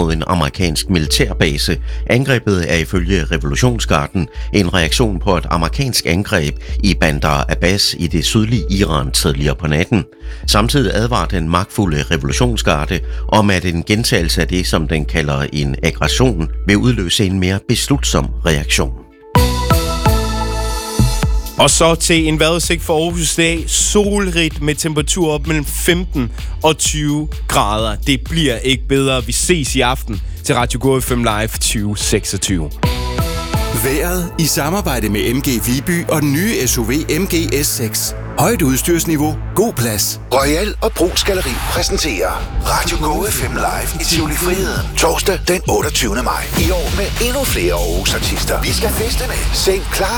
mod en amerikansk militærbase. Angrebet er ifølge Revolutionsgarden en reaktion på et amerikansk angreb i Bandar Abbas i det sydlige Iran tidligere på natten. Samtidig advarer den magtfulde Revolutionsgarde om, at en gentagelse af det, som den kalder en aggression, vil udløse en mere beslutsom reaktion. Og så til en vejrudsigt for Aarhus dag. Solrigt med temperatur op mellem 15 og 20 grader. Det bliver ikke bedre. Vi ses i aften til Radio Go FM Live 2026. Vejret i samarbejde med MG Viby og den nye SUV MG S6. Højt udstyrsniveau, god plads. Royal og Brugs Galleri præsenterer Radio Go FM Live i Tivoli Friheden. Torsdag den 28. maj. I år med endnu flere Aarhus artister. Vi skal feste med Seng Klar.